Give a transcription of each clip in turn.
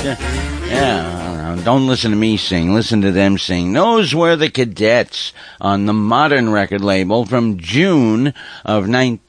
Yeah, don't listen to me sing. Listen to them sing. Those were the Cadets on the Modern record label from June of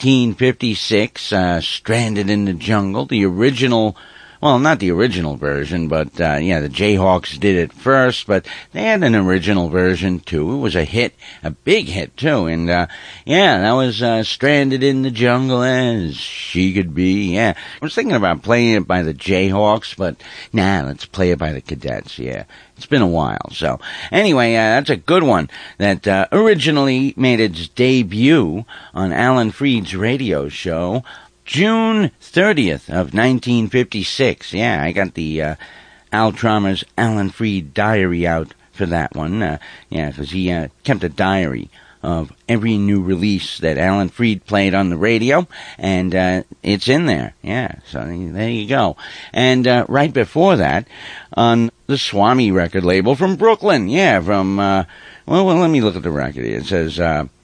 1956. Stranded in the Jungle, the original. Well, not the original version, but, the Jayhawks did it first, but they had an original version, too. It was a hit, a big hit, too, and, that was, Stranded in the Jungle as She Could Be, yeah. I was thinking about playing it by the Jayhawks, but, let's play it by the Cadets, yeah. It's been a while, so. Anyway, that's a good one that, originally made its debut on Alan Freed's radio show, June 30th of 1956. Yeah, I got the Al Traumer's Alan Freed diary out for that one. Because he kept a diary of every new release that Alan Freed played on the radio, and it's in there. Yeah, so there you go. And right before that, on the Swami record label from Brooklyn. Yeah, from, well, let me look at the record here. It says,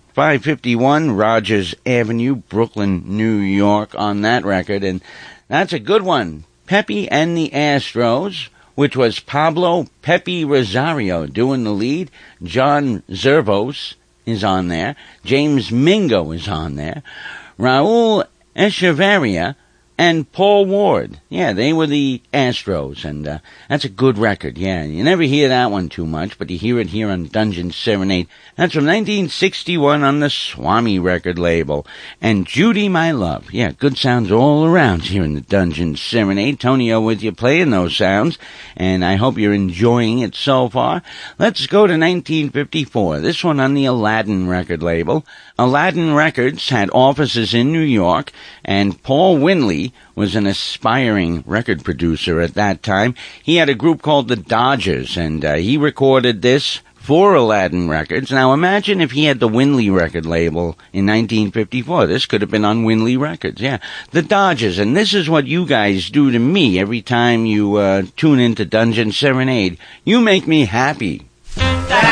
551 Rogers Avenue, Brooklyn, New York on that record, and that's a good one. Pepe and the Astros, which was Pablo Pepe Rosario doing the lead. John Zervos is on there. James Mingo is on there. Raul Echeverria and Paul Ward. Yeah, they were the Astros, and that's a good record, yeah. You never hear that one too much, but you hear it here on Dungeon Serenade. That's from 1961 on the Swami record label. And Judy, My Love. Yeah, good sounds all around here in the Dungeon Serenade. Tonio with you playing those sounds, and I hope you're enjoying it so far. Let's go to 1954. This one on the Aladdin record label. Aladdin Records had offices in New York, and Paul Winley was an aspiring record producer at that time. He had a group called the Dodgers, and he recorded this for Aladdin Records. Now imagine if he had the Winley record label in 1954. This could have been on Winley Records, yeah. The Dodgers, and this is what you guys do to me every time you tune into Dungeon Serenade. You make me happy